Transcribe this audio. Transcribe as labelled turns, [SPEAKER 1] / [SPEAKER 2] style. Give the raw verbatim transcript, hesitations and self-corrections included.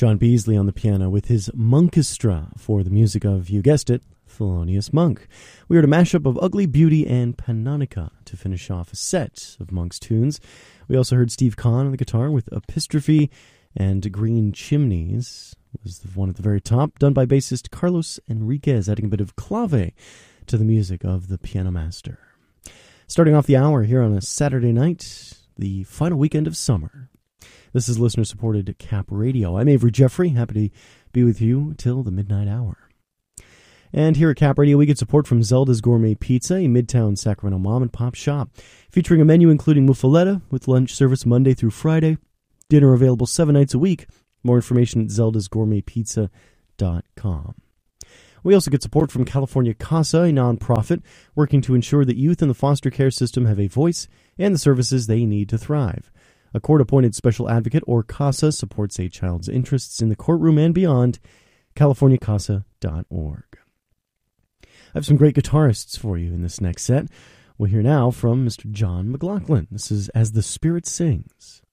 [SPEAKER 1] John Beasley on the piano with his Monkestra for the music of, you guessed it, Thelonious Monk. We heard a mashup of Ugly Beauty and Panonica to finish off a set of Monk's tunes. We also heard Steve Kahn on the guitar with Epistrophe, and Green Chimneys was the one at the very top, done by bassist Carlos Enriquez, adding a bit of clave to the music of the piano master. Starting off the hour here on a Saturday night, the final weekend of summer. This is listener-supported Cap Radio. I'm Avery Jeffrey, happy to be with you till the midnight hour. And here at Cap Radio, we get support from Zelda's Gourmet Pizza, a Midtown Sacramento mom-and-pop shop, featuring a menu including muffaletta with lunch service Monday through Friday, dinner available seven nights a week. More information at zeldas gourmet pizza dot com. We also get support from California CASA, a nonprofit working to ensure that youth in the foster care system have a voice and the services they need to thrive. A court-appointed special advocate, or CASA, supports a child's interests in the courtroom and beyond. california casa dot org. I have some great guitarists for you in this next set. We'll hear now from Mister John McLaughlin. This is As the Spirit Sings.